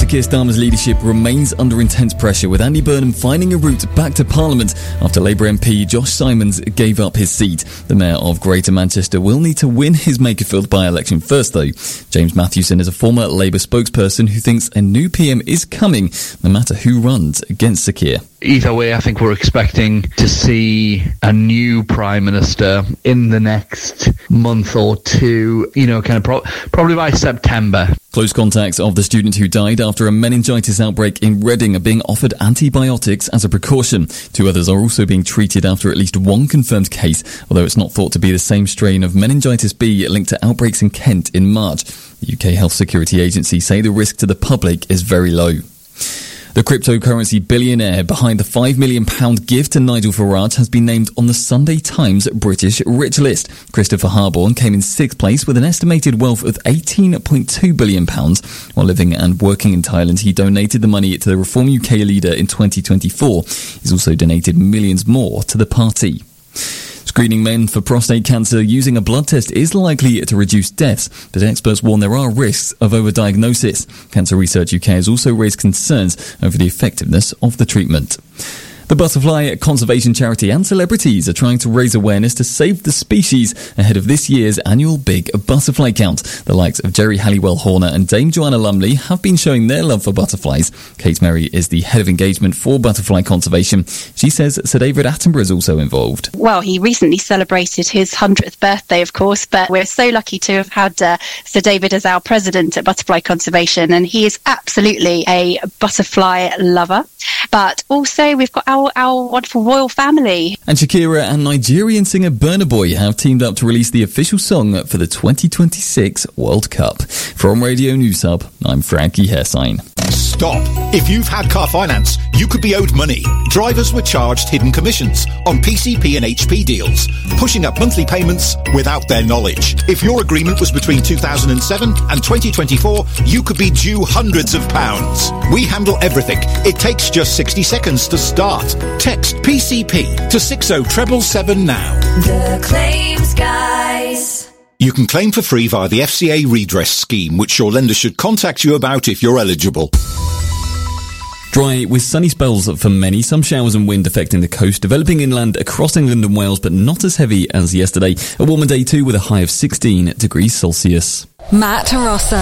Sir Keir Starmer's leadership remains under intense pressure, with Andy Burnham finding a route back to Parliament after Labour MP Josh Simons gave up his seat. The Mayor of Greater Manchester will need to win his Makerfield by-election first, though. James Mathewson is a former Labour spokesperson who thinks a new PM is coming, no matter who runs against Sir Keir. Either way, I think we're expecting to see a new Prime Minister in the next month or two, probably by September. Close contacts of the student who died after a meningitis outbreak in Reading are being offered antibiotics as a precaution. 2 others are also being treated after at least 1 confirmed case, although it's not thought to be the same strain of meningitis B linked to outbreaks in Kent in March. The UK Health Security Agency say the risk to the public is very low. The cryptocurrency billionaire behind the £5 million gift to Nigel Farage has been named on the Sunday Times British Rich List. Christopher Harborne came in 6th place with an estimated wealth of £18.2 billion. While living and working in Thailand, he donated the money to the Reform UK leader in 2024. He's also donated millions more to the party. Screening men for prostate cancer using a blood test is likely to reduce deaths, but experts warn there are risks of overdiagnosis. Cancer Research UK has also raised concerns over the effectiveness of the treatment. The butterfly conservation charity and celebrities are trying to raise awareness to save the species ahead of this year's annual Big Butterfly Count. The likes of Jerry Halliwell Horner and Dame Joanna Lumley have been showing their love for butterflies. Kate Merry is the head of engagement for butterfly conservation. She says Sir David Attenborough is also involved. Well, he recently celebrated his 100th birthday, of course, but we're so lucky to have had Sir David as our president at Butterfly Conservation, and he is absolutely a butterfly lover. But also we've got our wonderful royal family. And Shakira and Nigerian singer Burna Boy have teamed up to release the official song for the 2026 World Cup. From Radio News Hub, I'm Frankie Hairsine. Stop. If you've had car finance, you could be owed money. Drivers were charged hidden commissions on PCP and HP deals, pushing up monthly payments without their knowledge. If your agreement was between 2007 and 2024, you could be due hundreds of pounds. We handle everything. It takes just 60 seconds to start. Text PCP to 60777 now. The Claims Guys. You can claim for free via the FCA redress scheme, which your lender should contact you about if you're eligible. Dry with sunny spells for many, some showers and wind affecting the coast, developing inland across England and Wales, but not as heavy as yesterday. A warmer day too, with a high of 16 degrees Celsius. Matt Rossa.